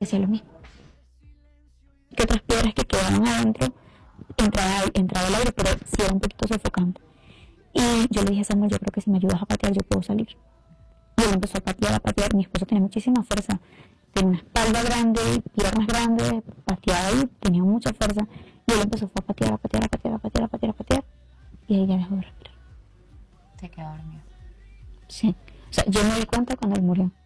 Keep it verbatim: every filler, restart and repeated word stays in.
decía lo mismo. Que otras piedras que quedaban adentro, entraba, entraba el aire, pero sí era un poquito sofocante. Y yo le dije a Samuel, yo creo que si me ayudas a patear yo puedo salir. Y él empezó a patear, a patear. Mi esposo tenía muchísima fuerza, tenía una espalda grande, piernas grandes, pateaba y tenía mucha fuerza. Y él empezó a patear, a patear, a patear, a patear, a patear, a patear. Y ahí ya dejó de respirar. Se quedó dormido. Sí. O sea, yo me di cuenta cuando él murió.